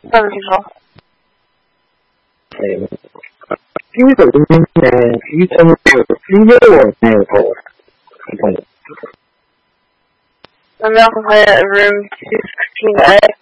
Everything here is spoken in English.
那么清楚。 第一个医生我没有过， I'm now in room 216A.